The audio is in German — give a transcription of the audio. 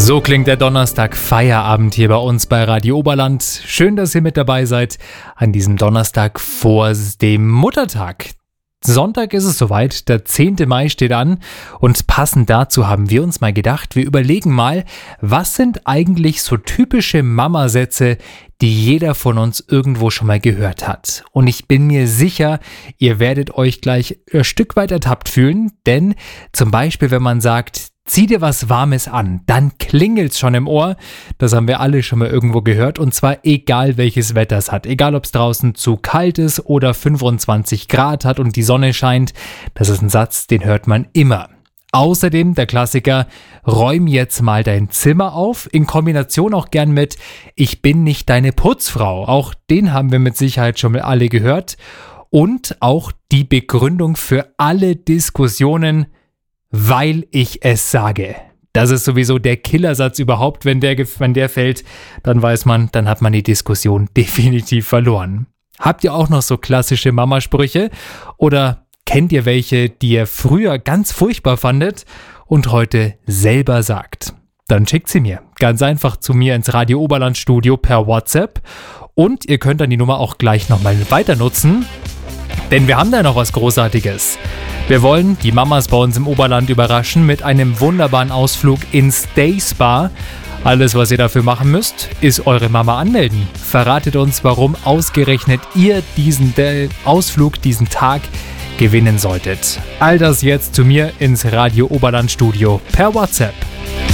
So klingt der Donnerstag Feierabend hier bei uns bei Radio Oberland. Schön, dass ihr mit dabei seid an diesem Donnerstag vor dem Muttertag. Sonntag ist es soweit, der 10. Mai steht an und passend dazu haben wir uns mal gedacht, wir überlegen mal, was sind eigentlich so typische Mama-Sätze, die jeder von uns irgendwo schon mal gehört hat. Und ich bin mir sicher, ihr werdet euch gleich ein Stück weit ertappt fühlen, denn zum Beispiel, wenn man sagt, zieh dir was Warmes an, dann klingelt's schon im Ohr. Das haben wir alle schon mal irgendwo gehört und zwar egal welches Wetter es hat. Egal ob es draußen zu kalt ist oder 25 Grad hat und die Sonne scheint. Das ist ein Satz, den hört man immer. Außerdem der Klassiker, räum jetzt mal dein Zimmer auf, in Kombination auch gern mit ich bin nicht deine Putzfrau. Auch den haben wir mit Sicherheit schon mal alle gehört. Und auch die Begründung für alle Diskussionen, weil ich es sage. Das ist sowieso der Killersatz überhaupt. Wenn der fällt, dann weiß man, dann hat man die Diskussion definitiv verloren. Habt ihr auch noch so klassische Mamasprüche? Oder kennt ihr welche, die ihr früher ganz furchtbar fandet und heute selber sagt? Dann schickt sie mir. Ganz einfach zu mir ins Radio Oberland Studio per WhatsApp. Und ihr könnt dann die Nummer auch gleich nochmal weiter nutzen. Denn wir haben da noch was Großartiges. Wir wollen die Mamas bei uns im Oberland überraschen mit einem wunderbaren Ausflug ins Day Spa. Alles, was ihr dafür machen müsst, ist eure Mama anmelden. Verratet uns, warum ausgerechnet ihr diesen Ausflug, diesen Tag gewinnen solltet. All das jetzt zu mir ins Radio Oberland Studio per WhatsApp.